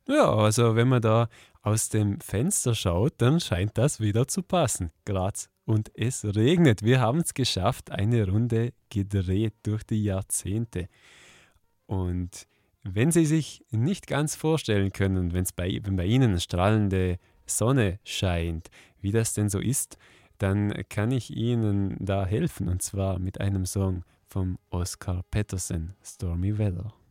Ja, also wenn man da aus dem Fenster schaut, dann scheint das wieder zu passen. Graz und es regnet. Wir haben es geschafft, eine Runde gedreht durch die Jahrzehnte. Und wenn Sie sich nicht ganz vorstellen können, wenn bei Ihnen eine strahlende Sonne scheint, wie das denn so ist, dann kann ich Ihnen da helfen, und zwar mit einem Song vom Oscar Peterson, Stormy Weather.